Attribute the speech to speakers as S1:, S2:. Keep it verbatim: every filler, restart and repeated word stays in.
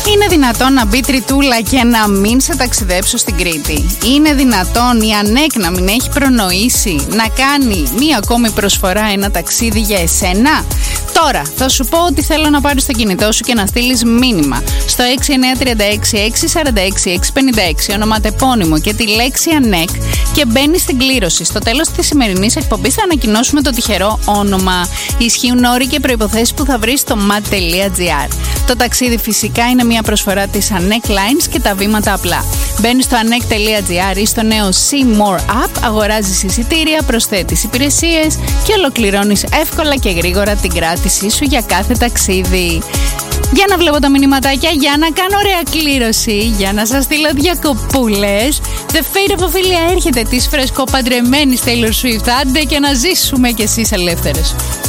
S1: Είναι δυνατόν να μπει τριτούλα και να μην σε ταξιδέψω στην Κρήτη? Είναι δυνατόν η ΑΝΕΚ να μην έχει προνοήσει να κάνει μία ακόμη προσφορά, ένα ταξίδι για εσένα? Τώρα θα σου πω ότι θέλω να πάρεις το κινητό σου και να στείλεις μήνυμα στο έξι εννιά τρία έξι έξι τέσσερα έξι έξι πέντε έξι, ονοματεπώνυμο και τη λέξη ΑΝΕΚ, και μπαίνεις στην κλήρωση. Στο τέλος της σημερινής εκπομπής θα ανακοινώσουμε το τυχερό όνομα. Ισχύουν όροι και προϋποθέσεις που θα βρεις στο mat τελεία gr. Το ταξίδι φυσικά είναι μια προσφορά της ANEK Lines και τα βήματα απλά. Μπαίνεις στο anek τελεία gr ή στο νέο See More App, αγοράζεις εισιτήρια, προσθέτεις υπηρεσίες και ολοκληρώνεις εύκολα και γρήγορα την κράτησή σου για κάθε ταξίδι. Για να βλέπω τα μηνυματάκια, για να κάνω ωραία κλήρωση, για να σας στείλω διακοπούλες. The Fate of Ophelia έρχεται της φρεσκοπαντρεμένης Taylor Swift. Άντε και να ζήσουμε κι εσείς ελεύθερες.